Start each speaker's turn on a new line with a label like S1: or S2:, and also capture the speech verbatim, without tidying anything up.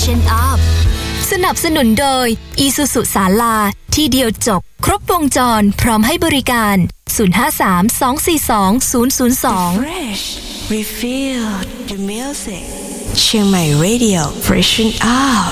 S1: Freshen Up สนับสนุนโดย Isuzu ศาลาที่เดียวจบครบวงจรพร้อมให้บริการศูนย์ ห้า สาม สอง สี่ สอง ศูนย์ ศูนย์ สอง
S2: Fresh Refill the music เชียงใหม่ Radio Freshen Up